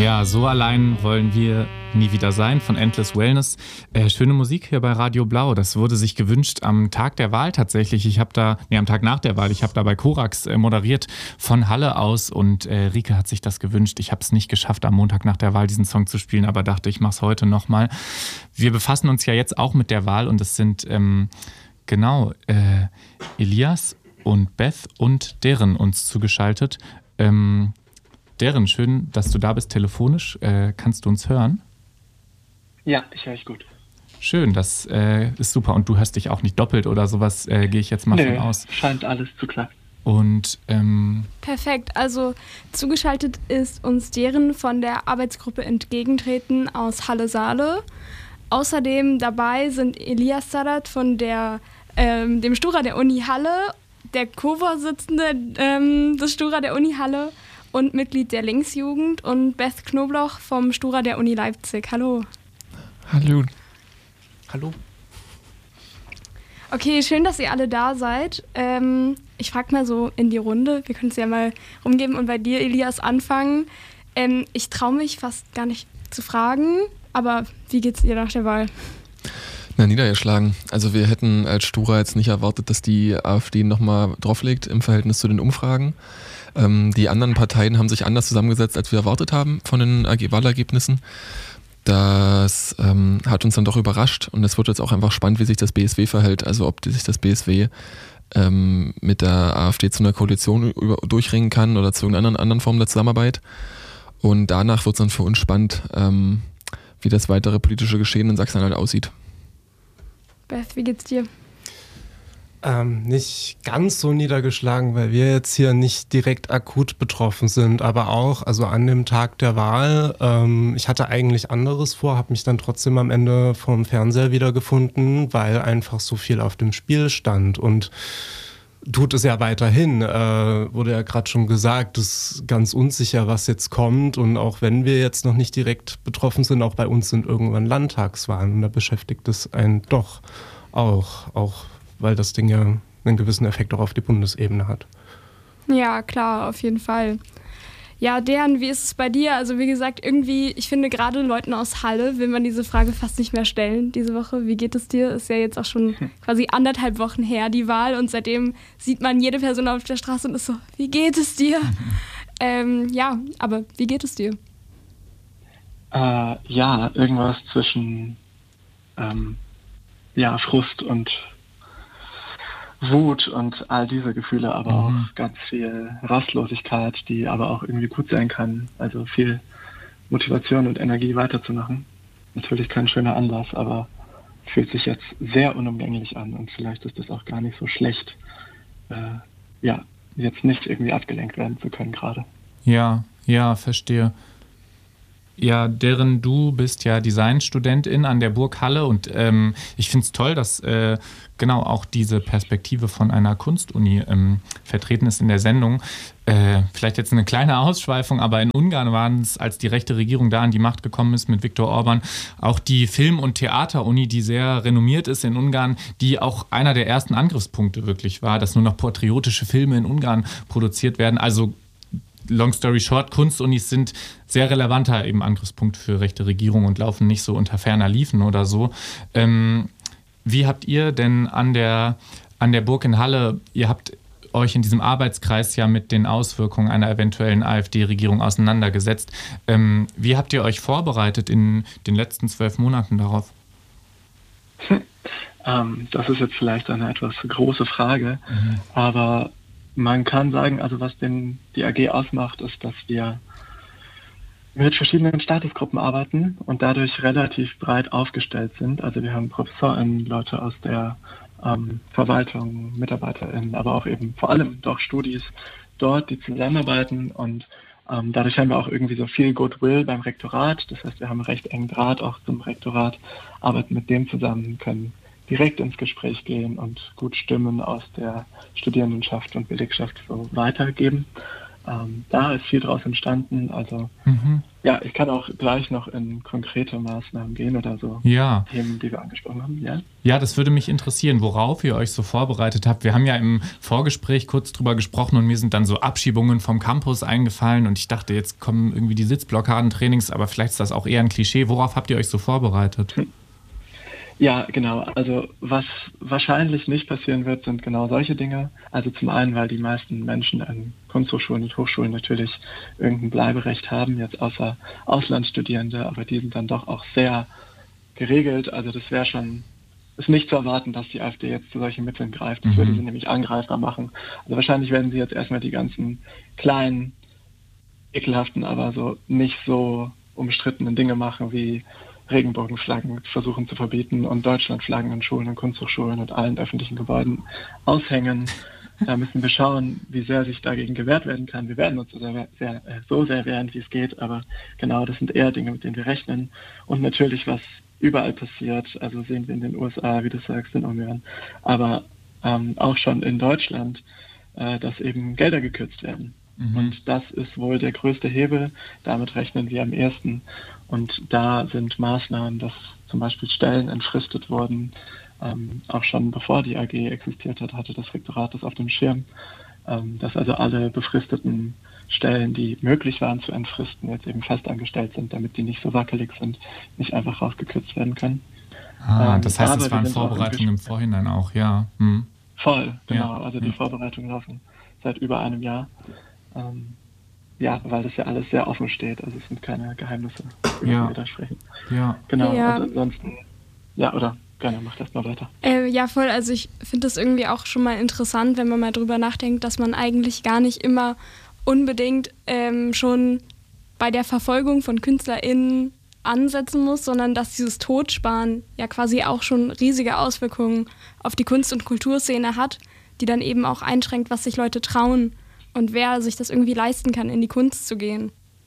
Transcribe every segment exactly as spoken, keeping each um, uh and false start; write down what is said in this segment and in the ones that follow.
Ja, so allein wollen wir nie wieder sein von Endless Wellness. Äh, schöne Musik hier bei Radio Blau. Das wurde sich gewünscht am Tag der Wahl tatsächlich. Ich habe da, nee, am Tag nach der Wahl, ich habe da bei Korax äh, moderiert von Halle aus und äh, Rike hat sich das gewünscht. Ich habe es nicht geschafft, am Montag nach der Wahl diesen Song zu spielen, aber dachte, ich mache es heute nochmal. Wir befassen uns ja jetzt auch mit der Wahl und es sind ähm, genau äh, Elias und Beth und Deren uns zugeschaltet. Ähm, Deren, schön, dass du da bist telefonisch. Äh, kannst du uns hören? Ja, ich höre dich gut. Schön, das äh, ist super. Und du hörst dich auch nicht doppelt oder sowas, äh, gehe ich jetzt mal Nö, von aus. Scheint alles zu klappen. Und ähm, perfekt, also zugeschaltet ist uns Deren von der Arbeitsgruppe Entgegentreten aus Halle-Saale. Außerdem dabei sind Elias Sadat von der, ähm, dem Stura der Uni Halle, der Co-Vorsitzende ähm, des Stura der Uni Halle und Mitglied der Linksjugend und Beth Knobloch vom Stura der Uni Leipzig. Hallo. Hallo. Hallo. Okay, schön, dass ihr alle da seid. Ähm, ich frage mal so in die Runde, wir können es ja mal rumgeben und bei dir, Elias, anfangen. Ähm, ich traue mich fast gar nicht zu fragen, aber wie geht's dir nach der Wahl? Na, niedergeschlagen. Also wir hätten als Stura jetzt nicht erwartet, dass die AfD nochmal drauflegt im Verhältnis zu den Umfragen. Ähm, die anderen Parteien haben sich anders zusammengesetzt, als wir erwartet haben von den Wahlergebnissen. Das ähm, hat uns dann doch überrascht und es wird jetzt auch einfach spannend, wie sich das B S W verhält. Also ob die sich das B S W ähm, mit der AfD zu einer Koalition über, durchringen kann oder zu irgendeiner anderen Form der Zusammenarbeit. Und danach wird es dann für uns spannend, ähm, wie das weitere politische Geschehen in Sachsen-Anhalt aussieht. Beth, wie geht's dir? Ähm, nicht ganz so niedergeschlagen, weil wir jetzt hier nicht direkt akut betroffen sind, aber auch, also an dem Tag der Wahl, ähm, ich hatte eigentlich anderes vor, habe mich dann trotzdem am Ende vom Fernseher wiedergefunden, weil einfach so viel auf dem Spiel stand und tut es ja weiterhin, äh, wurde ja gerade schon gesagt, es ist ganz unsicher, was jetzt kommt und auch wenn wir jetzt noch nicht direkt betroffen sind, auch bei uns sind irgendwann Landtagswahlen und da beschäftigt es einen doch auch, auch weil das Ding ja einen gewissen Effekt auch auf die Bundesebene hat. Ja, klar, auf jeden Fall. Ja, Deren, wie ist es bei dir? Also wie gesagt, irgendwie, ich finde gerade Leuten aus Halle will man diese Frage fast nicht mehr stellen diese Woche. Wie geht es dir? Ist ja jetzt auch schon quasi anderthalb Wochen her, die Wahl. Und seitdem sieht man jede Person auf der Straße und ist so, wie geht es dir? ähm, ja, aber wie geht es dir? Äh, ja, irgendwas zwischen ähm, ja, Frust und Wut und all diese Gefühle, aber mhm. auch ganz viel Rastlosigkeit, die aber auch irgendwie gut sein kann. Also viel Motivation und Energie weiterzumachen. Natürlich kein schöner Anlass, aber fühlt sich jetzt sehr unumgänglich an und vielleicht ist das auch gar nicht so schlecht, äh, ja, jetzt nicht irgendwie abgelenkt werden zu können gerade. Ja, ja, verstehe. Ja, Deren, du bist ja Designstudentin an der Burg Halle und ähm, ich finde es toll, dass äh, genau auch diese Perspektive von einer Kunstuni ähm, vertreten ist in der Sendung. Äh, vielleicht jetzt eine kleine Ausschweifung, aber in Ungarn waren es, als die rechte Regierung da an die Macht gekommen ist mit Viktor Orban, auch die Film- und Theateruni, die sehr renommiert ist in Ungarn, die auch einer der ersten Angriffspunkte wirklich war, dass nur noch patriotische Filme in Ungarn produziert werden. Also long story short, Kunstunis sind sehr relevanter eben Angriffspunkt für rechte Regierung und laufen nicht so unter ferner Liefen oder so. Ähm, wie habt ihr denn an der, an der Burg in Halle, ihr habt euch in diesem Arbeitskreis ja mit den Auswirkungen einer eventuellen AfD-Regierung auseinandergesetzt. Ähm, wie habt ihr euch vorbereitet in den letzten zwölf Monaten darauf? ähm, das ist jetzt vielleicht eine etwas große Frage, mhm. aber man kann sagen, also was den, die A G ausmacht, ist, dass wir mit verschiedenen Statusgruppen arbeiten und dadurch relativ breit aufgestellt sind. Also wir haben ProfessorInnen, Leute aus der ähm, Verwaltung, MitarbeiterInnen, aber auch eben vor allem doch Studis dort, die zusammenarbeiten und ähm, dadurch haben wir auch irgendwie so viel Goodwill beim Rektorat. Das heißt, wir haben einen recht engen Draht auch zum Rektorat, arbeiten mit dem zusammen, können direkt ins Gespräch gehen und gut Stimmen aus der Studierendenschaft und Belegschaft so weitergeben. Ähm, da ist viel draus entstanden. Also Mhm. ja, ich kann auch gleich noch in konkrete Maßnahmen gehen oder so Ja. Themen, die wir angesprochen haben. Ja, Ja, das würde mich interessieren, worauf ihr euch so vorbereitet habt. Wir haben ja im Vorgespräch kurz drüber gesprochen und mir sind dann so Abschiebungen vom Campus eingefallen und ich dachte, jetzt kommen irgendwie die Sitzblockadentrainings, aber vielleicht ist das auch eher ein Klischee. Worauf habt ihr euch so vorbereitet? ja, genau. Also was wahrscheinlich nicht passieren wird, sind genau solche Dinge. Also zum einen, weil die meisten Menschen an Kunsthochschulen und Hochschulen natürlich irgendein Bleiberecht haben, jetzt außer Auslandsstudierende, aber die sind dann doch auch sehr geregelt. Also das wäre schon, ist nicht zu erwarten, dass die AfD jetzt zu solchen Mitteln greift. Das Mhm. würde sie nämlich angreifbar machen. Also wahrscheinlich werden sie jetzt erstmal die ganzen kleinen, ekelhaften, aber so nicht so umstrittenen Dinge machen, wie Regenbogenflaggen versuchen zu verbieten und Deutschlandflaggen in Schulen und Kunsthochschulen und allen öffentlichen Gebäuden aushängen. Da müssen wir schauen, wie sehr sich dagegen gewehrt werden kann. Wir werden uns so sehr, sehr, äh, so sehr wehren, wie es geht, aber genau, das sind eher Dinge, mit denen wir rechnen. Und natürlich, was überall passiert, also sehen wir in den U S A, wie du sagst, in Ungarn, aber ähm, auch schon in Deutschland, äh, dass eben Gelder gekürzt werden. Mhm. Und das ist wohl der größte Hebel, damit rechnen wir am ehesten. Und da sind Maßnahmen, dass zum Beispiel Stellen entfristet wurden, ähm, auch schon bevor die A G existiert hat, hatte das Rektorat das auf dem Schirm, ähm, dass also alle befristeten Stellen, die möglich waren zu entfristen, jetzt eben festangestellt sind, damit die nicht so wackelig sind, nicht einfach rausgekürzt werden können. Ah, Ähm, das heißt, aber es wir waren sind auch Vorbereitungen im im Vorhinein auch, ja. Hm. Voll, genau. Ja, Also die ja. Vorbereitungen laufen seit über einem Jahr. Ähm, ja, weil das ja alles sehr offen steht. Also es sind keine Geheimnisse, über Ja. die wir da sprechen. Ja. Genau, Ja. und ansonsten, ja, oder gerne, mach das mal weiter. Äh, ja, voll. Also ich finde das irgendwie auch schon mal interessant, wenn man mal drüber nachdenkt, dass man eigentlich gar nicht immer unbedingt ähm, schon bei der Verfolgung von KünstlerInnen ansetzen muss, sondern dass dieses Totsparen ja quasi auch schon riesige Auswirkungen auf die Kunst- und Kulturszene hat, die dann eben auch einschränkt, was sich Leute trauen und wer sich das irgendwie leisten kann, in die Kunst zu gehen.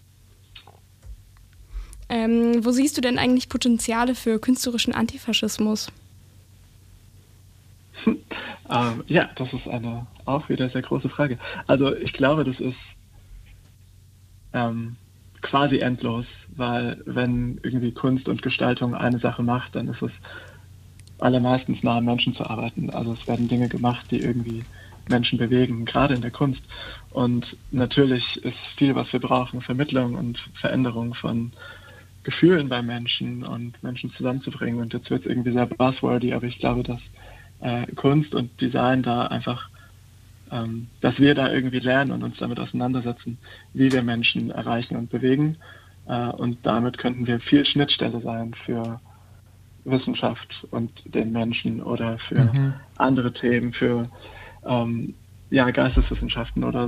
Ähm, wo siehst du denn eigentlich Potenziale für künstlerischen Antifaschismus? Ähm, ja, das ist eine auch wieder sehr große Frage. Also ich glaube, das ist ähm, quasi endlos, weil wenn irgendwie Kunst und Gestaltung eine Sache macht, dann ist es allermeistens nah am Menschen zu arbeiten. Also es werden Dinge gemacht, die irgendwie Menschen bewegen, gerade in der Kunst. Und natürlich ist viel, was wir brauchen, Vermittlung und Veränderung von Gefühlen bei Menschen und Menschen zusammenzubringen. Und jetzt wird es irgendwie sehr buzzwordy, aber ich glaube, dass äh, Kunst und Design da einfach, ähm, dass wir da irgendwie lernen und uns damit auseinandersetzen, wie wir Menschen erreichen und bewegen. Äh, und damit könnten wir viel Schnittstelle sein für Wissenschaft und den Menschen oder für Mhm. andere Themen, für ähm, ja, Geisteswissenschaften oder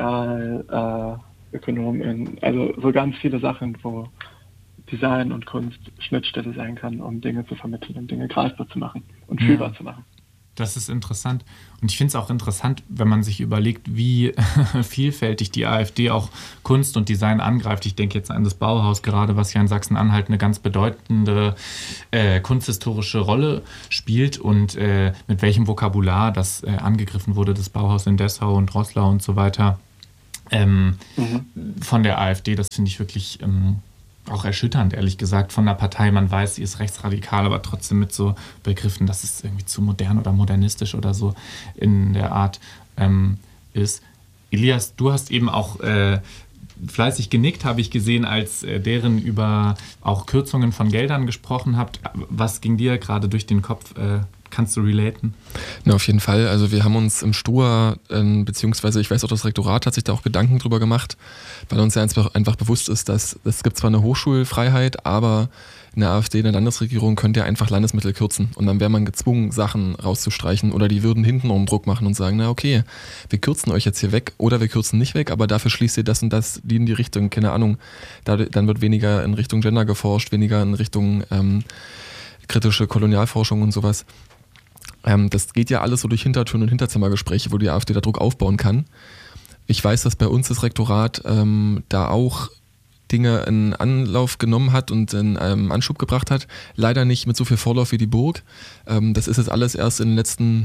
Sozialökonomen, äh, also so ganz viele Sachen, wo Design und Kunst Schnittstelle sein kann, um Dinge zu vermitteln, um Dinge greifbar zu machen und fühlbar Ja. zu machen. Das ist interessant. Und ich finde es auch interessant, wenn man sich überlegt, wie vielfältig die AfD auch Kunst und Design angreift. Ich denke jetzt an das Bauhaus gerade, was ja in Sachsen-Anhalt eine ganz bedeutende äh, kunsthistorische Rolle spielt und äh, mit welchem Vokabular das äh, angegriffen wurde, das Bauhaus in Dessau und Roßlau und so weiter. Ähm, Mhm. Von der AfD, das finde ich wirklich ähm, auch erschütternd, ehrlich gesagt, von der Partei. Man weiß, sie ist rechtsradikal, aber trotzdem mit so Begriffen, dass es irgendwie zu modern oder modernistisch oder so in der Art ähm, ist. Elias, du hast eben auch äh, fleißig genickt, habe ich gesehen, als äh, deren über auch Kürzungen von Geldern gesprochen habt. Was ging dir gerade durch den Kopf? Äh, kannst du relaten? Na, auf jeden Fall. Also wir haben uns im Stura, äh, beziehungsweise ich weiß auch, das Rektorat hat sich da auch Gedanken drüber gemacht, weil uns ja einfach, einfach bewusst ist, dass es gibt zwar eine Hochschulfreiheit, aber in der AfD, in der Landesregierung, könnte ja einfach Landesmittel kürzen und dann wäre man gezwungen, Sachen rauszustreichen oder die würden hintenrum Druck machen und sagen, na okay, wir kürzen euch jetzt hier weg oder wir kürzen nicht weg, aber dafür schließt ihr das und das, die in die Richtung, keine Ahnung, da, dann wird weniger in Richtung Gender geforscht, weniger in Richtung ähm, kritische Kolonialforschung und sowas. Ähm, das geht ja alles so durch Hintertüren und Hinterzimmergespräche, wo die AfD da Druck aufbauen kann. Ich weiß, dass bei uns das Rektorat ähm, da auch Dinge in Anlauf genommen hat und in ähm, Anschub gebracht hat. Leider nicht mit so viel Vorlauf wie die Burg. Ähm, das ist jetzt alles erst in den letzten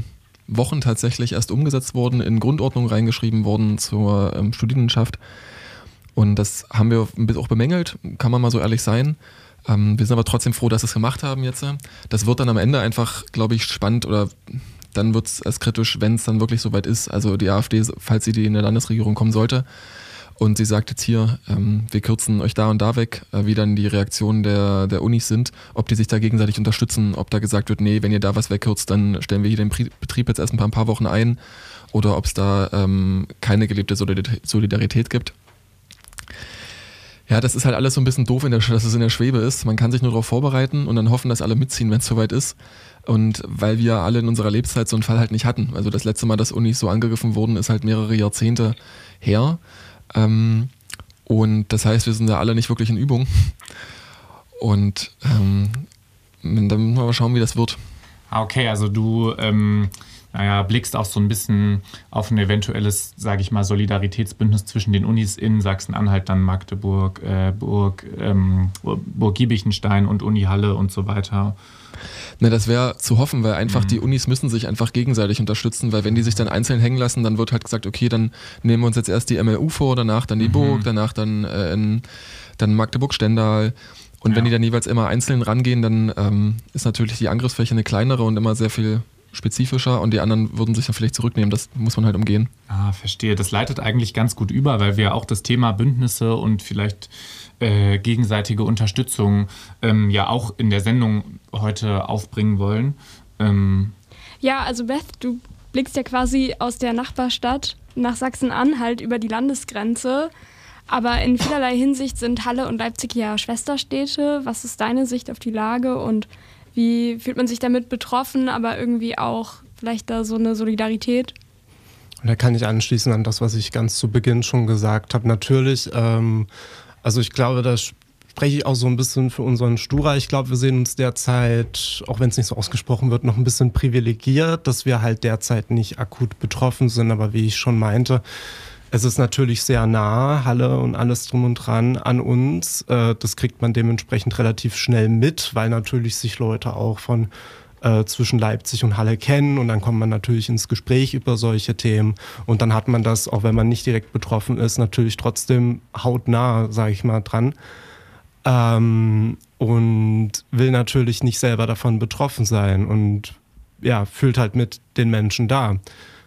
Wochen tatsächlich erst umgesetzt worden, in Grundordnung reingeschrieben worden zur ähm, Studierendenschaft. Und das haben wir auch bemängelt, kann man mal so ehrlich sein. Ähm, wir sind aber trotzdem froh, dass wir es gemacht haben jetzt. Das wird dann am Ende einfach, glaube ich, spannend oder dann wird es erst kritisch, wenn es dann wirklich soweit ist. Also die AfD, falls sie die in der Landesregierung kommen sollte und sie sagt jetzt hier, ähm, wir kürzen euch da und da weg, äh, wie dann die Reaktionen der, der Unis sind, ob die sich da gegenseitig unterstützen, ob da gesagt wird, nee, wenn ihr da was wegkürzt, dann stellen wir hier den Betrieb jetzt erst ein paar, ein paar Wochen ein oder ob es da ähm, keine gelebte Solidarität gibt. Ja, das ist halt alles so ein bisschen doof, in der, dass es in der Schwebe ist. Man kann sich nur darauf vorbereiten und dann hoffen, dass alle mitziehen, wenn es soweit ist. Und weil wir alle in unserer Lebzeit so einen Fall halt nicht hatten. Also das letzte Mal, dass Unis so angegriffen wurden, ist halt mehrere Jahrzehnte her. Ähm, und das heißt, wir sind da alle nicht wirklich in Übung. Und ähm, dann müssen wir mal schauen, wie das wird. Okay, also du ähm, naja, blickst auch so ein bisschen auf ein eventuelles, sage ich mal, Solidaritätsbündnis zwischen den Unis in Sachsen-Anhalt, dann Magdeburg, äh, Burg, ähm, Burg Giebichenstein und Uni Halle und so weiter. Ne, das wäre zu hoffen, weil einfach mhm. die Unis müssen sich einfach gegenseitig unterstützen, weil wenn die sich dann einzeln hängen lassen, dann wird halt gesagt, okay, dann nehmen wir uns jetzt erst die M L U vor, danach dann die mhm. Burg, danach dann, äh, in, dann Magdeburg-Stendal. Und ja. wenn die dann jeweils immer einzeln rangehen, dann ähm, ist natürlich die Angriffsfläche eine kleinere und immer sehr viel spezifischer und die anderen würden sich dann vielleicht zurücknehmen. Das muss man halt umgehen. Ah, verstehe. Das leitet eigentlich ganz gut über, weil wir auch das Thema Bündnisse und vielleicht äh, gegenseitige Unterstützung ähm, ja auch in der Sendung heute aufbringen wollen. Ähm ja, also Beth, du blickst ja quasi aus der Nachbarstadt nach Sachsen-Anhalt über die Landesgrenze. Aber in vielerlei Hinsicht sind Halle und Leipzig ja Schwesterstädte. Was ist deine Sicht auf die Lage und wie fühlt man sich damit betroffen, aber irgendwie auch vielleicht da so eine Solidarität? Da kann ich anschließen an das, was ich ganz zu Beginn schon gesagt habe. Natürlich, ähm, also ich glaube, da spreche ich auch so ein bisschen für unseren Stura. Ich glaube, wir sehen uns derzeit, auch wenn es nicht so ausgesprochen wird, noch ein bisschen privilegiert, dass wir halt derzeit nicht akut betroffen sind. Aber wie ich schon meinte, es ist natürlich sehr nah, Halle und alles drum und dran an uns. Das kriegt man dementsprechend relativ schnell mit, weil natürlich sich Leute auch von äh, zwischen Leipzig und Halle kennen und dann kommt man natürlich ins Gespräch über solche Themen und dann hat man das, auch wenn man nicht direkt betroffen ist, natürlich trotzdem hautnah, sage ich mal, dran. Ähm, und will natürlich nicht selber davon betroffen sein und ja, fühlt halt mit den Menschen da.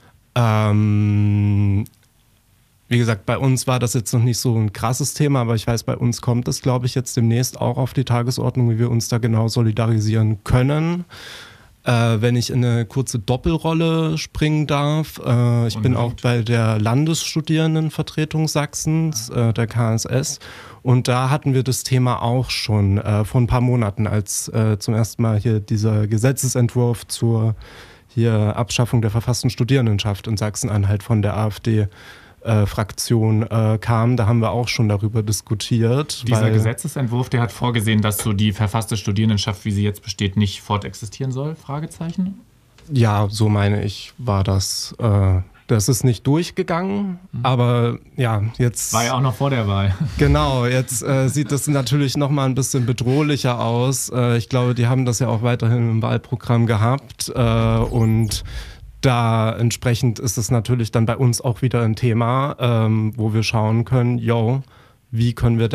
Ähm, Wie gesagt, bei uns war das jetzt noch nicht so ein krasses Thema, aber ich weiß, bei uns kommt es, glaube ich, jetzt demnächst auch auf die Tagesordnung, wie wir uns da genau solidarisieren können. Äh, wenn ich in eine kurze Doppelrolle springen darf, äh, ich Unbedingt. bin auch bei der Landesstudierendenvertretung Sachsens, äh, der K S S, und da hatten wir das Thema auch schon äh, vor ein paar Monaten, als äh, zum ersten Mal hier dieser Gesetzesentwurf zur hier Abschaffung der verfassten Studierendenschaft in Sachsen-Anhalt von der AfD Äh, Fraktion äh, kam, da haben wir auch schon darüber diskutiert. Dieser weil, Gesetzesentwurf, der hat vorgesehen, dass so die verfasste Studierendenschaft, wie sie jetzt besteht, nicht fortexistieren soll? Fragezeichen? Ja, so meine ich, war das. Äh, das ist nicht durchgegangen, mhm. aber ja, jetzt... War ja auch noch vor der Wahl. Genau, jetzt äh, sieht das natürlich nochmal ein bisschen bedrohlicher aus. Äh, ich glaube, die haben das ja auch weiterhin im Wahlprogramm gehabt äh, und da entsprechend ist es natürlich dann bei uns auch wieder ein Thema, ähm, wo wir schauen können, yo, wie können wir